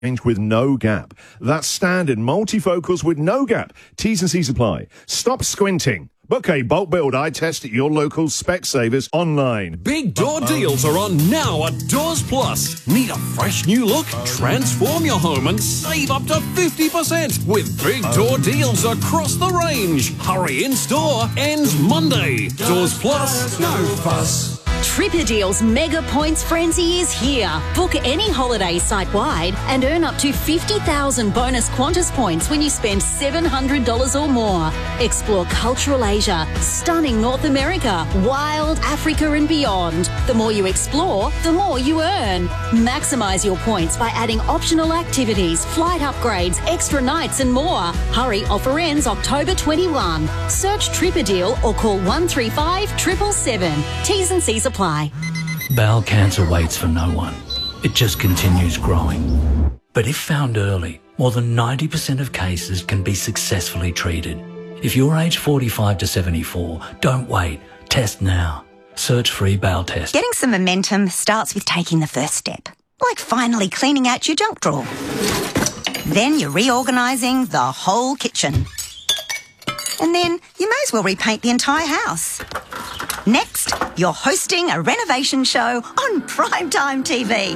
with no gap. That's standard multifocals with no gap. T's and C's apply. Stop squinting. Book a bulk build eye test at your local Specsavers online. Big door deals are on now at Doors Plus. Need a fresh new look? Transform your home and save up to 50% with big door deals across the range. Hurry in store, ends Monday. Doors Plus, no fuss. Tripper Deals Mega Points Frenzy is here. Book any holiday site-wide and earn up to 50,000 bonus Qantas points when you spend $700 or more. Explore cultural Asia, stunning North America, wild Africa and beyond. The more you explore, the more you earn. Maximise your points by adding optional activities, flight upgrades, extra nights and more. Hurry, offer ends October 21. Search Tripper Deal or call 135 777. T's and C's apply. Bowel cancer waits for no one. It just continues growing. But if found early, more than 90% of cases can be successfully treated. If you're aged 45 to 74, don't wait. Test now. Search free bowel test. Getting some momentum starts with taking the first step, like finally cleaning out your junk drawer. Then you're reorganising the whole kitchen. And then you may as well repaint the entire house. Next, you're hosting a renovation show on primetime TV.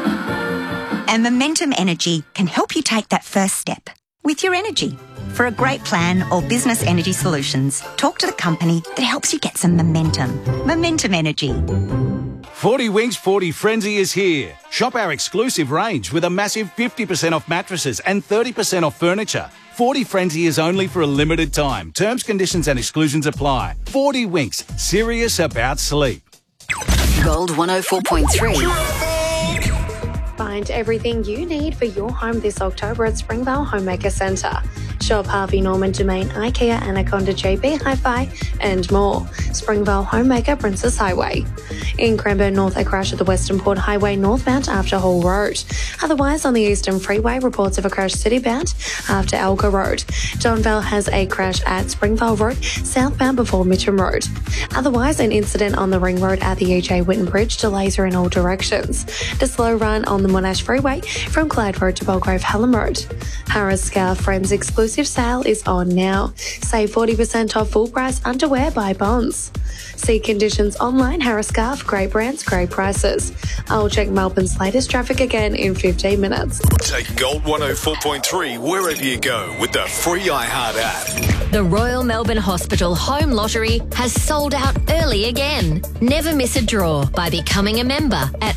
And Momentum Energy can help you take that first step with your energy. For a great plan or business energy solutions, talk to the company that helps you get some momentum. Momentum Energy. 40 Winks 40 Frenzy is here. Shop our exclusive range with a massive 50% off mattresses and 30% off furniture. 40 Frenzy is only for a limited time. Terms, conditions and exclusions apply. 40 Winks, serious about sleep. Gold 104.3. Find everything you need for your home this October at Springvale Homemaker Centre. Shop Harvey Norman, Domain, IKEA, Anaconda, JB Hi-Fi and more. Springvale Homemaker, Princess Highway. In Cranbourne North, a crash at the Western Port Highway northbound after Hall Road. Otherwise, on the Eastern Freeway, reports of a crash citybound after Elgar Road. Donvale has a crash at Springvale Road, southbound before Mitcham Road. Otherwise, an incident on the Ring Road at the E.J. Whitten Bridge. Delays are in all directions. The slow run on the Monash Freeway from Clyde Road to Belgrave Hallam Road. Harris Scarf Friends exclusive sale is on now. Save 40% off full price underwear by Bonds. See conditions online. Harris Scarf, great brands, great prices. I'll check Melbourne's latest traffic again in 15 minutes. Take Gold 104.3 wherever you go with the free iHeart app. The Royal Melbourne Hospital Home Lottery has sold out early again. Never miss a draw by becoming a member at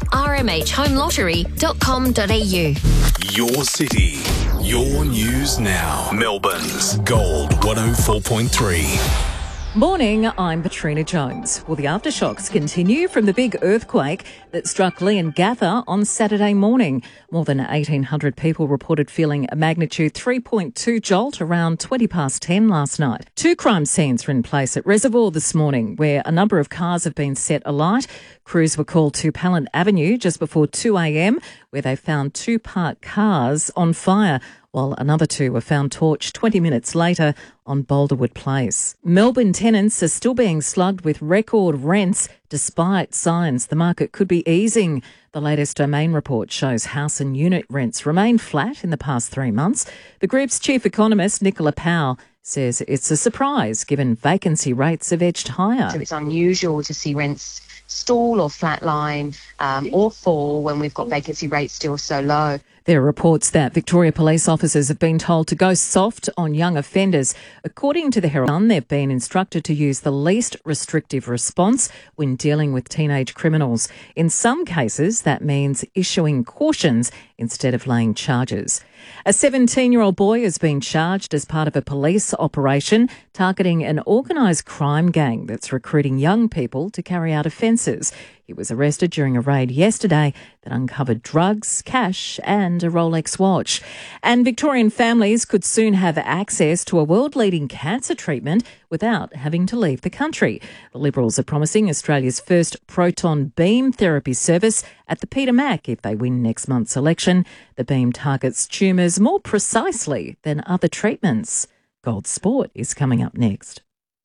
rmhlottery.com.au. Your city, your news now. Melbourne's Gold 104.3. Morning, I'm Patrina Jones. Well, the aftershocks continue from the big earthquake that struck Leongatha on Saturday morning. More than 1,800 people reported feeling a magnitude 3.2 jolt around 20 past 10 last night. 2 crime scenes are in place at Reservoir this morning, where a number of cars have been set alight. Crews were called to Pallant Avenue just before 2 a.m, where they found 2 parked cars on fire, while another 2 were found torched 20 minutes later on Boulderwood Place. Melbourne tenants are still being slugged with record rents despite signs the market could be easing. The latest Domain report shows house and unit rents remain flat in the past 3 months. The group's chief economist, Nicola Powell, says it's a surprise given vacancy rates have edged higher. So it's unusual to see rents stall or flatline or fall when we've got vacancy rates still so low. There are reports that Victoria police officers have been told to go soft on young offenders. According to the Herald, they've been instructed to use the least restrictive response when dealing with teenage criminals. In some cases, that means issuing cautions instead of laying charges. A 17-year-old boy has been charged as part of a police operation targeting an organised crime gang that's recruiting young people to carry out offences. He was arrested during a raid yesterday that uncovered drugs, cash and a Rolex watch. And Victorian families could soon have access to a world-leading cancer treatment without having to leave the country. The Liberals are promising Australia's first proton beam therapy service at the Peter Mac if they win next month's election. The beam targets tumours more precisely than other treatments. Gold Sport is coming up next.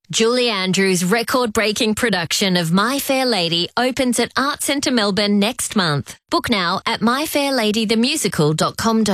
Julie Andrews' record-breaking production of My Fair Lady opens at Arts Centre Melbourne next month. Book now at myfairladythemusical.com.au.